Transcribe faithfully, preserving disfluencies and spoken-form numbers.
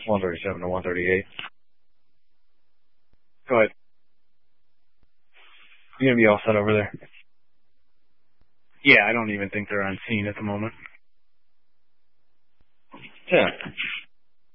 one thirty-seven to one thirty-eight. Go ahead. You gonna be all set over there? Yeah, I don't even think they're on scene at the moment. Yeah.